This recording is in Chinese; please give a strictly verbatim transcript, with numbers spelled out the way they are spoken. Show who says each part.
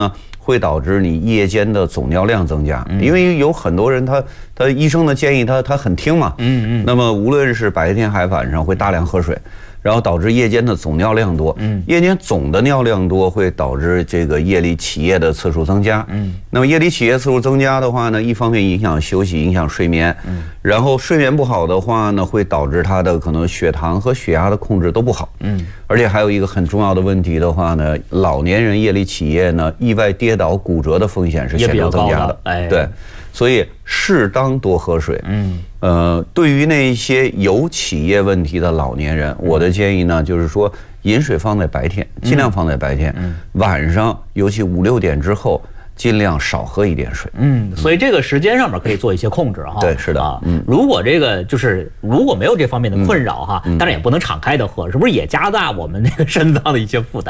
Speaker 1: 呢，会导致你夜间的总尿量增加，因为有很多人他他医生的建议他他很听嘛，嗯嗯，那么无论是白天还晚上会大量喝水，然后导致夜间的总尿量多，嗯，夜间总的尿量多会导致这个夜里起夜的次数增加，嗯，那么夜里起夜次数增加的话呢，一方面影响休息，影响睡眠，嗯，然后睡眠不好的话呢，会导致他的可能血糖和血压的控制都不好，嗯，而且还有一个很重要的问题的话呢，老年人夜里起夜呢，意外跌倒骨折的风险是显著增加的，哎，对，所以适当多喝水，嗯。呃，对于那些有起夜问题的老年人，我的建议呢，就是说饮水放在白天，尽量放在白天，嗯、晚上尤其五六点之后，尽量少喝一点水。
Speaker 2: 嗯，所以这个时间上面可以做一些控制哈。
Speaker 1: 对，是的。啊，
Speaker 2: 嗯，如果这个就是如果没有这方面的困扰哈，当然也不能敞开的喝，是不是也加大我们那个肾脏的一些负担？